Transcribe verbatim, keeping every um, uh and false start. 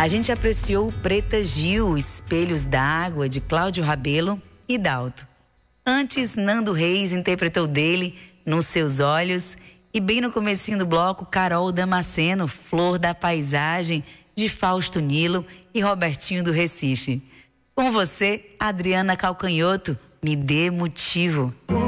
A gente apreciou Preta Gil, Espelhos d'Água, de Cláudio Rabelo e Dalto. Antes, Nando Reis interpretou dele, Nos Seus Olhos. E bem no comecinho do bloco, Carol Damasceno, Flor da Paisagem, de Fausto Nilo e Robertinho do Recife. Com você, Adriana Calcanhoto, Me Dê Motivo.